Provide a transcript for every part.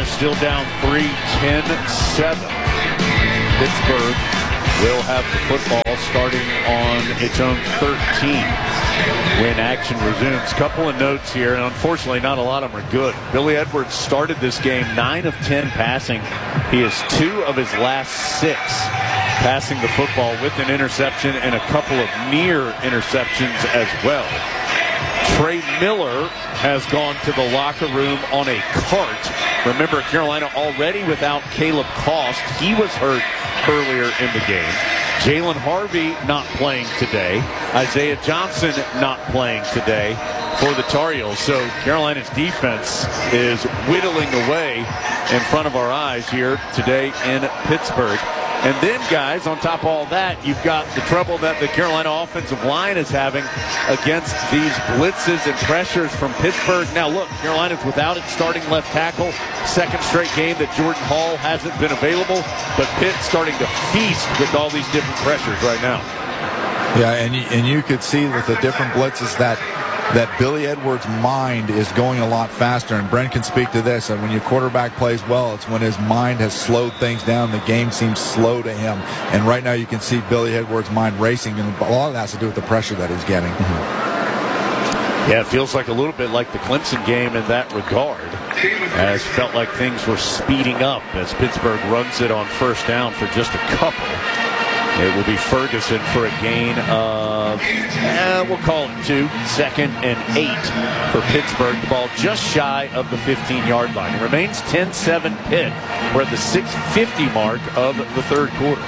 Carolina still down 3, 10-7. Pittsburgh will have the football starting on its own 13 when action resumes. Couple of notes here, and unfortunately not a lot of them are good. Billy Edwards started this game 9 of 10 passing. He has 2 of his last 6 passing the football with an interception and a couple of near interceptions as well. Trey Miller has gone to the locker room on a cart. Remember, Carolina already without Caleb Cost. He was hurt earlier in the game. Jalen Harvey not playing today. Isaiah Johnson not playing today for the Tar Heels. So Carolina's defense is whittling away in front of our eyes here today in Pittsburgh. And then, guys, on top of all that, you've got the trouble that the Carolina offensive line is having against these blitzes and pressures from Pittsburgh. Now, look, Carolina's without its starting left tackle. Second straight game that Jordan Hall hasn't been available. But Pitt's starting to feast with all these different pressures right now. Yeah, and you could see with the different blitzes that Billy Edwards' mind is going a lot faster, and Brent can speak to this. And when your quarterback plays well, it's when his mind has slowed things down. The game seems slow to him, and right now you can see Billy Edwards' mind racing, and a lot of that has to do with the pressure that he's getting. Yeah, it feels like a little bit like the Clemson game in that regard, as felt like things were speeding up as Pittsburgh runs it on first down for just a couple. It will be Ferguson for a gain of, we'll call it 2, 2nd and 8 for Pittsburgh. The ball just shy of the 15-yard line. It remains 10-7 Pitt. We're at the 6:50 mark of the third quarter.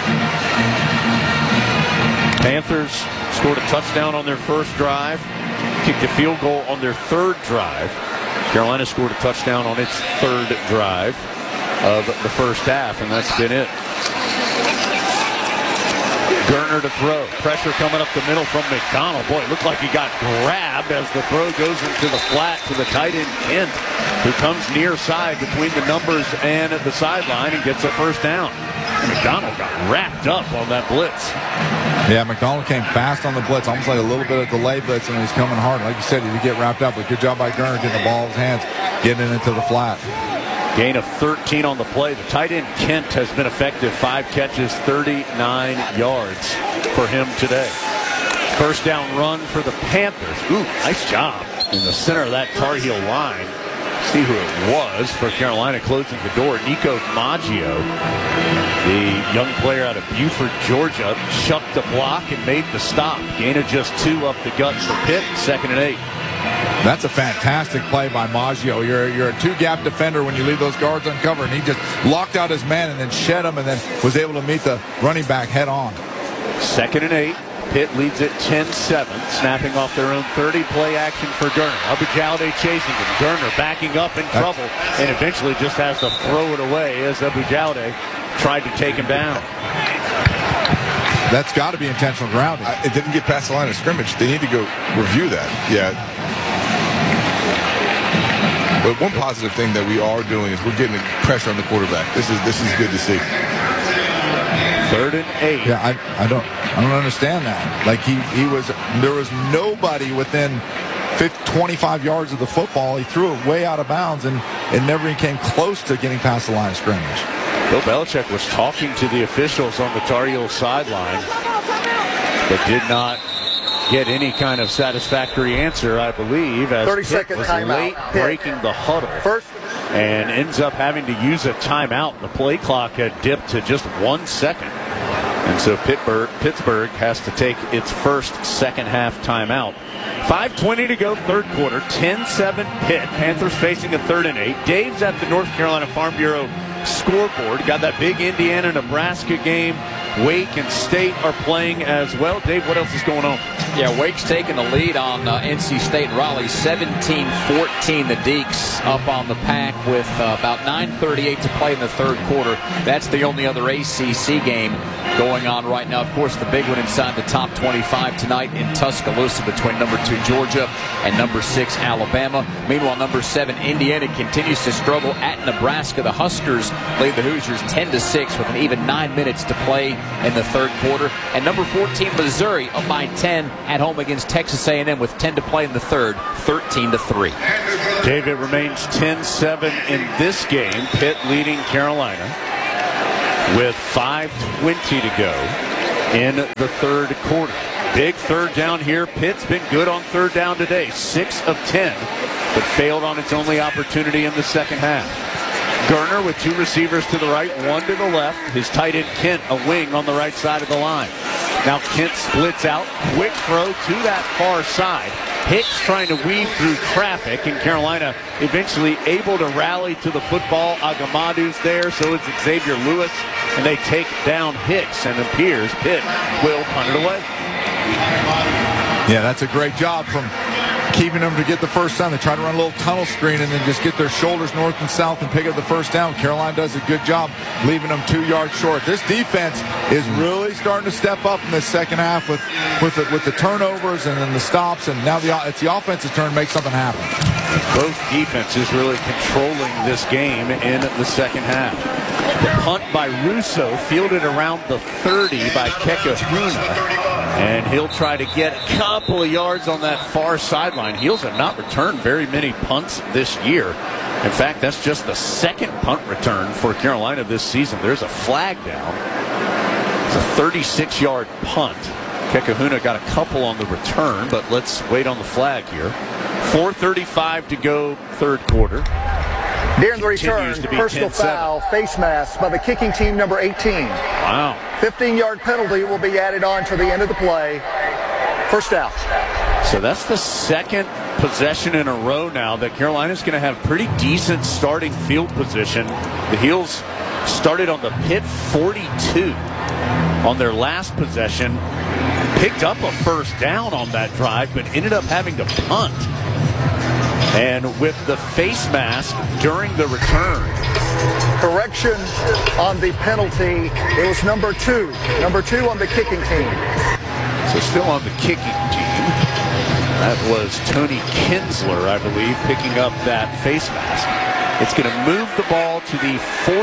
Panthers scored a touchdown on their first drive, kicked a field goal on their third drive. Carolina scored a touchdown on its third drive of the first half, and that's been it. Gerner to throw. Pressure coming up the middle from McDonald. Boy, it looked like he got grabbed as the throw goes into the flat to the tight end Kent, who comes near side between the numbers and the sideline and gets a first down. McDonald got wrapped up on that blitz. Yeah, McDonald came fast on the blitz, almost like a little bit of delay blitz, and he was coming hard. Like you said, he did get wrapped up, but good job by Gerner getting the ball in his hands, getting it into the flat. Gain of 13 on the play. The tight end Kent has been effective. 5 catches, 39 yards for him today. First down run for the Panthers. Ooh, nice job in the center of that Tar Heel line. See who it was for Carolina closing the door. Nico Maggio, the young player out of Buford, Georgia, chucked the block and made the stop. Gain of just 2 up the gut for Pitt. 2nd and 8. That's a fantastic play by Maggio. You're a 2-gap defender when you leave those guards uncovered, and he just locked out his man and then shed him and then was able to meet the running back head on. 2nd and 8. Pitt leads it 10-7. Snapping off their own 30. Play action for Gerner. Abujamra chasing him. Gerner backing up in trouble and eventually just has to throw it away as Abujamra tried to take him down. That's got to be intentional grounding. It didn't get past the line of scrimmage. They need to go review that. Yeah. But one positive thing that we are doing is we're getting pressure on the quarterback. This is good to see. 3rd and 8. Yeah, I don't understand that. Like there was nobody within 25 yards of the football. He threw it way out of bounds, and it never even came close to getting past the line of scrimmage. Bill Belichick was talking to the officials on the Tar Heels sideline, but did not get any kind of satisfactory answer, I believe, as 30-second was timeout. late breaking the huddle. And ends up having to use a timeout. The play clock had dipped to just 1 second. And so Pittsburgh has to take its first second half timeout. 5:20 to go, third quarter, 10-7 Pitt. Panthers facing a 3rd and 8. Dave's at the North Carolina Farm Bureau scoreboard. Got that big Indiana-Nebraska game. Wake and State are playing as well. Dave, what else is going on? Yeah, Wake's taking the lead on NC State and Raleigh, 17-14. The Deacs up on the pack with about 9:38 to play in the third quarter. That's the only other ACC game going on right now. Of course, the big one inside the top 25 tonight in Tuscaloosa between number 2 Georgia and number 6 Alabama. Meanwhile, number 7 Indiana continues to struggle at Nebraska. The Huskers lead the Hoosiers 10-6 with an even 9 minutes to play in the third quarter. And number 14 Missouri up by 10 at home against Texas A&M with 10 to play in the third, 13-3. Dave, it remains change, 10-7 in this game. Pitt leading Carolina with 5:20 to go in the third quarter. Big third down here. Pitt's been good on third down today, 6 of 10, but failed on its only opportunity in the second half. Gerner with 2 receivers to the right, 1 to the left. His tight end Kent, a wing on the right side of the line. Now Kent splits out, quick throw to that far side. Hicks trying to weave through traffic, and Carolina eventually able to rally to the football. Agamadu's there, so it's Xavier Lewis, and they take down Hicks, and it appears Pitt will punt it away. Yeah, that's a great job from keeping them to get the first down. They try to run a little tunnel screen and then just get their shoulders north and south and pick up the first down. Carolina does a good job leaving them 2 yards short. This defense is really starting to step up in the second half with the turnovers and then the stops, and now it's the offensive turn to make something happen. Both defenses really controlling this game in the second half. The punt by Russo, fielded around the 30 by Kekahuna. And he'll try to get a couple of yards on that far sideline. Heels have not returned very many punts this year. In fact, that's just the second punt return for Carolina this season. There's a flag down. It's a 36-yard punt. Kekahuna got a couple on the return, but let's wait on the flag here. 4:35 to go, third quarter. During the return, personal foul, face mask by the kicking team, number 18. Wow. 15-yard penalty will be added on to the end of the play. First down. So that's the second possession in a row now that Carolina's going to have pretty decent starting field position. The Heels started on the Pitt 42 on their last possession. Picked up a first down on that drive, but ended up having to punt. And with the face mask during the return. Correction on the penalty. It was number 2. Number 2 on the kicking team. So still on the kicking team. That was Tony Kinsler, I believe, picking up that face mask. It's going to move the ball to the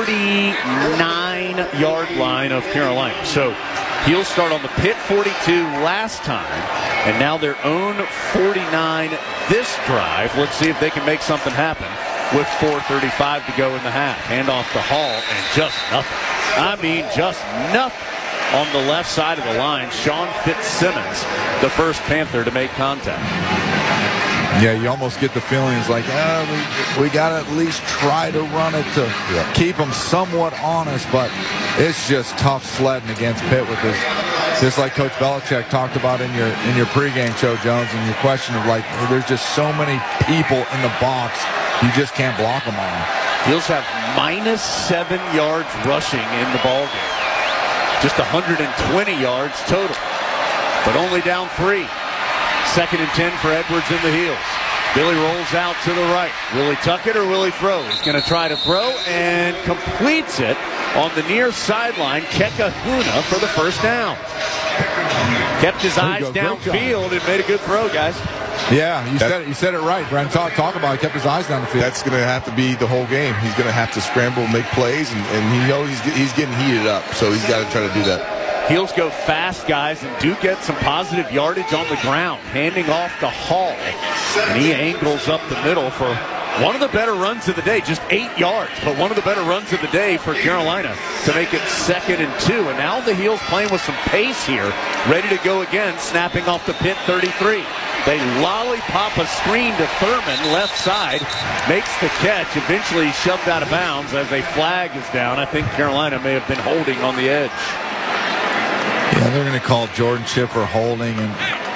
49-yard line of Carolina. So he'll start on the Pitt 42 last time, and now their own 49 this drive. Let's see if they can make something happen with 4:35 to go in the half. Handoff to Hall, and just nothing. I mean, just nothing on the left side of the line. Sean Fitzsimmons, the first Panther to make contact. Yeah, you almost get the feeling it's like, we got to at least try to run it to keep them somewhat honest, but it's just tough sledding against Pitt with this. Just like Coach Belichick talked about in your pregame show, Jones, and your question of like, there's just so many people in the box, you just can't block them all. Heels have -7 yards rushing in the ballgame. Just 120 yards total, but only down 3. Second and 10 for Edwards in the Heels. Billy rolls out to the right. Will he tuck it or will he throw? He's going to try to throw and completes it on the near sideline. Kekahuna for the first down. Kept his eyes downfield and made a good throw, guys. Yeah, you said it right, Brent. Talk about it. Kept his eyes down the field. That's going to have to be the whole game. He's going to have to scramble, make plays, and he knows he's getting heated up, so he's got to try to do that. Heels go fast, guys, and do get some positive yardage on the ground. Handing off to Hall, and he angles up the middle for one of the better runs of the day. Just 8 yards, but one of the better runs of the day for Carolina to make it 2nd and 2. And now the Heels playing with some pace here, ready to go again, snapping off the Pitt 33. They lollipop a screen to Thurman, left side, makes the catch, eventually shoved out of bounds as a flag is down. I think Carolina may have been holding on the edge. Yeah, they're going to call Jordan Schiffer holding. And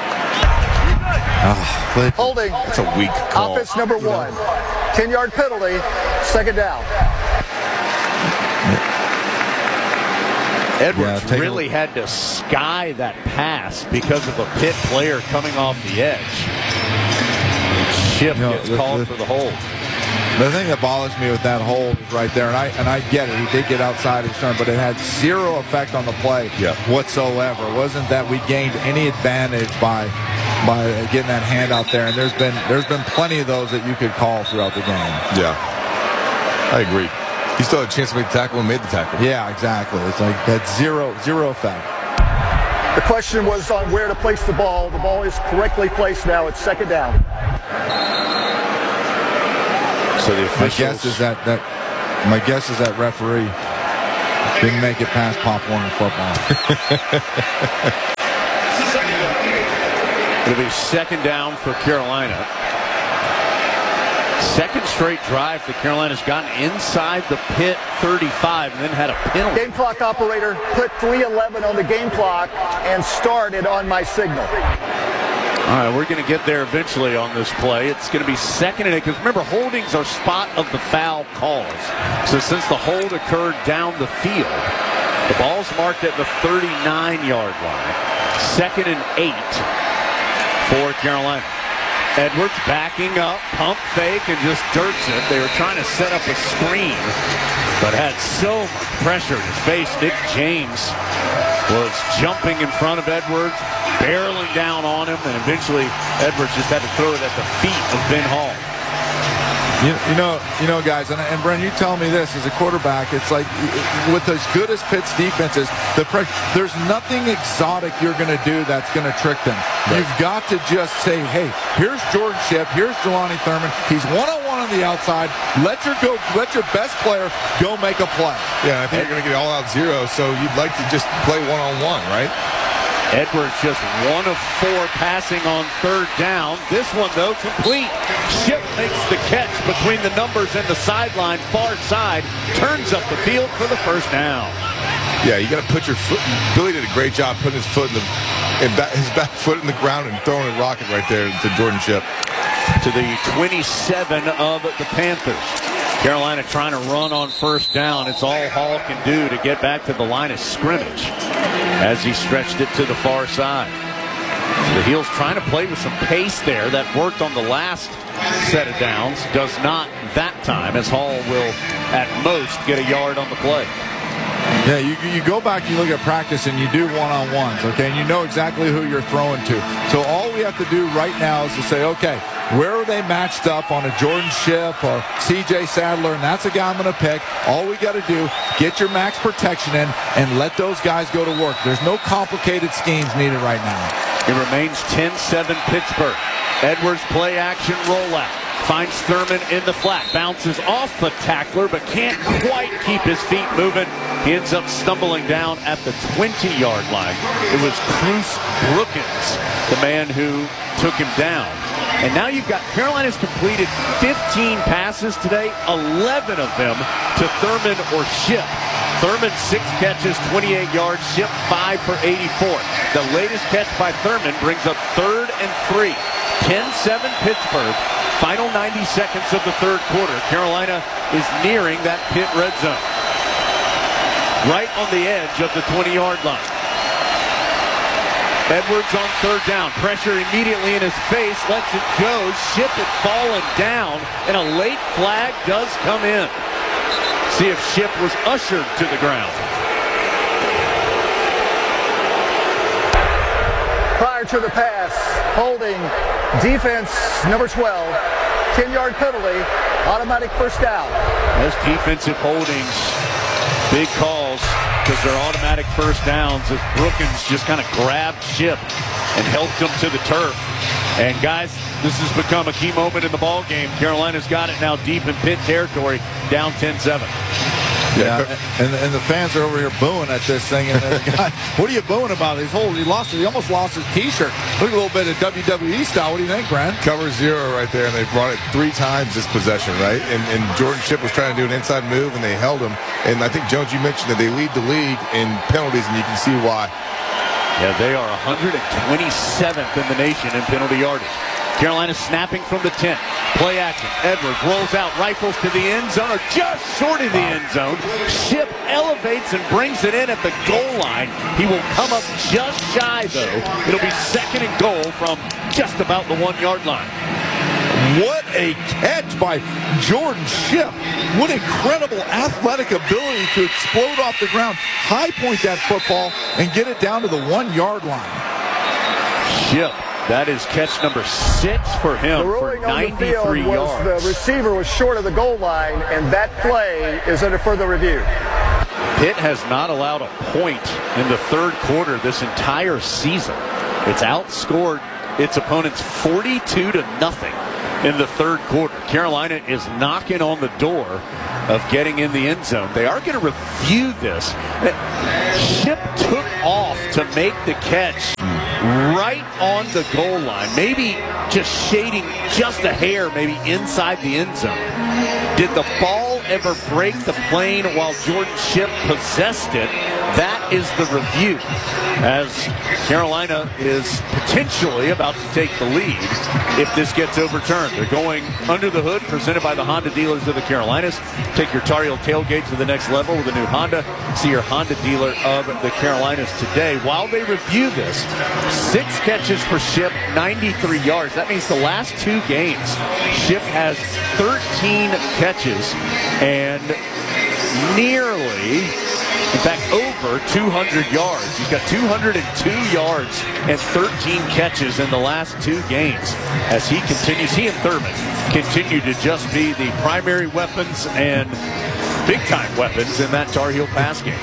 holding. That's a weak call. Offense number 1. 10-yard penalty. Second down. Edwards really had to sky that pass because of a Pitt player coming off the edge. Schiff gets called for the hold. The thing that bothers me with that hold is right there, and I get it. He did get outside his turn, but it had zero effect on the play whatsoever. It wasn't that we gained any advantage by getting that hand out there. And there's been plenty of those that you could call throughout the game. Yeah, I agree. He still had a chance to make the tackle and made the tackle. Yeah, exactly. It's like that zero effect. The question was on where to place the ball. The ball is correctly placed now. It's second down. So the My guess is that referee didn't make it past Pop Warner football. It'll be second down for Carolina. Second straight drive that Carolina's gotten inside the Pitt 35 and then had a penalty. Game clock operator, put 3:11 on the game clock and started on my signal. All right, we're going to get there eventually on this play. It's going to be second and 8, because remember, holdings are spot of the foul calls. So since the hold occurred down the field, the ball's marked at the 39-yard line. Second and 8 for Carolina. Edwards backing up, pump fake, and just dirts it. They were trying to set up a screen, but had so much pressure in his face. Nick James was jumping in front of Edwards, barreling down on him, and eventually Edwards just had to throw it at the feet of Ben Hall. You know, guys, and Brent, you tell me this as a quarterback. It's like with as good as Pitt's defense is, there's nothing exotic you're going to do that's going to trick them. Right. You've got to just say, hey, here's Jordan Shipp, here's Jelani Thurman. He's one-on-one on the outside. Let your best player go make a play. Yeah, I think you're going to get all-out zero, so you'd like to just play one-on-one, right? Edwards just 1 of 4 passing on third down. This one, though, complete. Shipp makes the catch between the numbers and the sideline, far side, turns up the field for the first down. Yeah, you got to put your foot. Billy did a great job putting his foot his back foot in the ground and throwing a rocket right there to Jordan Shipp. To the 27 of the Panthers. Carolina trying to run on first down. It's all Hall can do to get back to the line of scrimmage as he stretched it to the far side. So the Heels trying to play with some pace there. That worked on the last set of downs. Does not that time, as Hall will at most get a yard on the play. Yeah, you go back, you look at practice, and you do one-on-ones, okay? And you know exactly who you're throwing to. So all we have to do right now is to say, okay, where are they matched up on a Jordan Shipp or C.J. Sadler? And that's the guy I'm going to pick. All we got to do, get your max protection in and let those guys go to work. There's no complicated schemes needed right now. It remains 10-7 Pittsburgh. Edwards play action rollout. Finds Thurman in the flat. Bounces off the tackler, but can't quite keep his feet moving. He ends up stumbling down at the 20-yard line. It was Cruz Brookins, the man who took him down. And now you've got Carolina's completed 15 passes today, 11 of them to Thurman or Shipp. Thurman 6 catches, 28 yards. Shipp 5 for 84. The latest catch by Thurman brings up 3rd and 3. 10-7 Pittsburgh. Final 90 seconds of the third quarter. Carolina is nearing that Pitt red zone. Right on the edge of the 20-yard line. Edwards on third down. Pressure immediately in his face. Lets it go. Shipp had fallen down, and a late flag does come in. See if Shipp was ushered to the ground. Prior to the pass, holding defense number 12, 10-yard penalty, automatic first down. Those defensive holdings, big calls, because they're automatic first downs as Brookins just kind of grabbed Shipp and helped him to the turf. And guys, this has become a key moment in the ball game. Carolina's got it now deep in Pitt territory, down 10-7. Yeah, and the fans are over here booing at this thing. And the guy, what are you booing about? He almost lost his T-shirt. Look, a little bit of WWE style. What do you think, Brent? Cover 0 right there, and they've brought it 3 times this possession, right? And Jordan Shipp was trying to do an inside move, and they held him. And I think, Jones, you mentioned that they lead the league in penalties, and you can see why. Yeah, they are 127th in the nation in penalty yardage. Carolina snapping from the 10. Play action. Edwards rolls out, rifles to the end zone, or just short of the end zone. Shipp elevates and brings it in at the goal line. He will come up just shy, though. It'll be 2nd and goal from just about the 1-yard line. What a catch by Jordan Shipp. What incredible athletic ability to explode off the ground, high point that football, and get it down to the 1-yard line. Shipp. That is catch number 6 for him for 93 yards. The receiver was short of the goal line, and that play is under further review. Pitt has not allowed a point in the third quarter this entire season. It's outscored its opponents 42-0. in the third quarter. Carolina is knocking on the door of getting in the end zone. They are going to review this. Shipp took off to make the catch right on the goal line, maybe just shading just a hair, maybe inside the end zone. Did the ball ever break the plane while Jordan Shipp possessed it? That is the review, as Carolina is potentially about to take the lead if this gets overturned. They're going under the hood, presented by the Honda dealers of the Carolinas. Take your Tar Heel tailgate to the next level with a new Honda. See your Honda dealer of the Carolinas today. While they review this, 6 catches for Shipp, 93 yards. That means the last 2 games, Shipp has 13 catches and nearly, in fact, over 200 yards. He's got 202 yards and 13 catches in the last 2 games as he continues. He and Thurman continue to just be the primary weapons and big-time weapons in that Tar Heel pass game.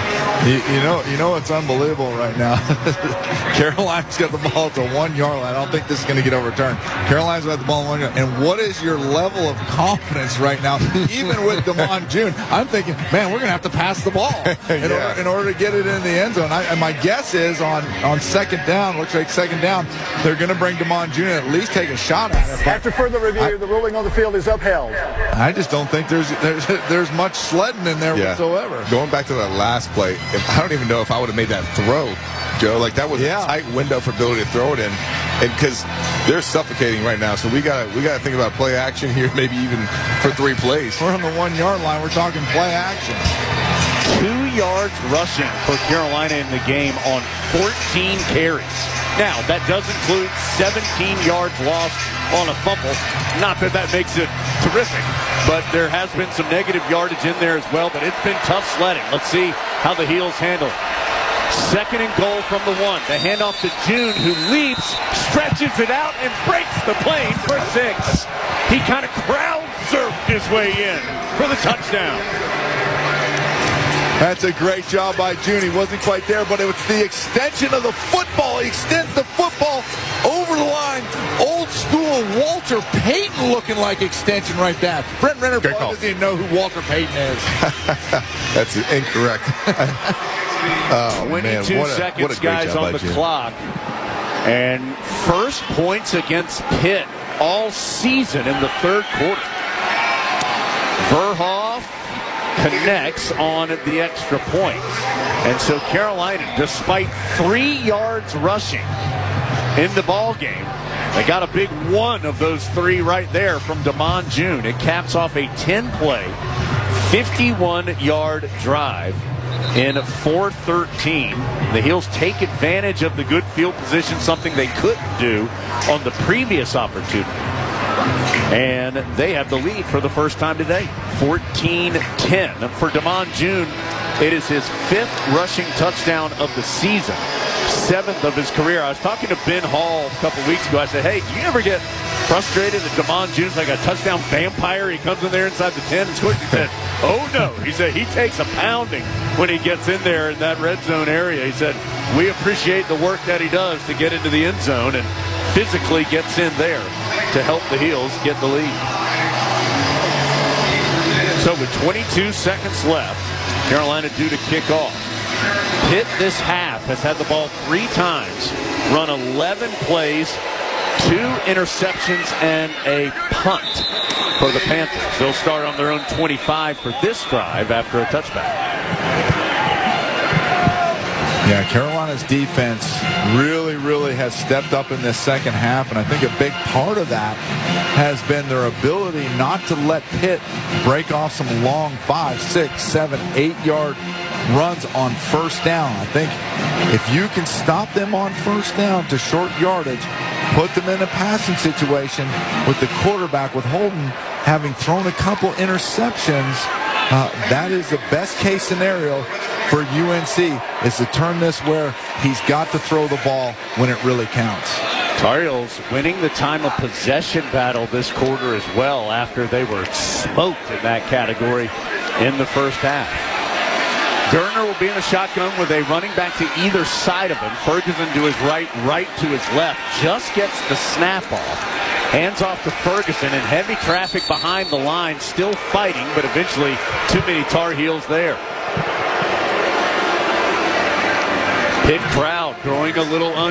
You know what's unbelievable right now? Carolina's got the ball at the 1 yard line. I don't think this is going to get overturned. Carolina's got the ball at 1 yard. And what is your level of confidence right now? Even with Damon June, I'm thinking, man, we're going to have to pass the ball in order to get it in the end zone. And my guess is on second down, looks like second down, they're going to bring Damon June and at least take a shot at it. After further review, the ruling on the field is upheld. I just don't think there's much sledding in there whatsoever. Going back to that last play, I don't even know if I would have made that throw, Joe. Like, that was a tight window for Billy to throw it in, and because they're suffocating right now, so we got to think about play action here, maybe even for 3 plays. We're on the 1 yard line. We're talking play action. 2 yards rushing for Carolina in the game on 14 carries. Now, that does include 17 yards lost on a fumble. Not that makes it terrific, but there has been some negative yardage in there as well, but it's been tough sledding. Let's see how the Heels handle it. Second and goal from the 1. The handoff to June, who leaps, stretches it out, and breaks the plane for 6. He kind of crowd surfed his way in for the touchdown. That's a great job by June. He wasn't quite there, but it was the extension of the football. He extends the football over the line. Old school Walter Payton looking like extension right there. Brent Renner doesn't even know who Walter Payton is. That's incorrect. 22 seconds, guys, on the clock. And first points against Pitt all season in the third quarter. Verhoff connects on the extra point. And so Carolina, despite 3 yards rushing in the ball game, they got a big one of those 3 right there from Damon June. It caps off a 10-play, 51-yard drive in 4:13. The Heels take advantage of the good field position, something they couldn't do on the previous opportunity. And they have the lead for the first time today, 14-10. For Damon June, it is his 5th rushing touchdown of the season, 7th of his career. I was talking to Ben Hall a couple weeks ago. I said, hey, do you ever get frustrated that Damon June's like a touchdown vampire? He comes in there inside the 10 and scores. He said, oh, no. He said he takes a pounding when he gets in there in that red zone area. He said, we appreciate the work that he does to get into the end zone and physically gets in there to help the Heels get the lead. So with 22 seconds left, Carolina due to kick off. Pitt this half has had the ball 3 times, run 11 plays, 2 interceptions, and a punt for the Panthers. They'll start on their own 25 for this drive after a touchback. Yeah, Carolina's defense really has stepped up in this second half, and I think a big part of that has been their ability not to let Pitt break off some long 5, 6, 7, 8-yard runs on first down. I think if you can stop them on first down to short yardage, put them in a passing situation with the quarterback, with Holden having thrown a couple interceptions, that is the best case scenario for UNC, is to turn this where he's got to throw the ball when it really counts. Tar Heels winning the time of possession battle this quarter as well, after they were smoked in that category in the first half. Gerner will be in the shotgun with a running back to either side of him. Ferguson to his right to his left. Just gets the snap off. Hands off to Ferguson, and heavy traffic behind the line, still fighting, but eventually too many Tar Heels there. Pit crowd growing a little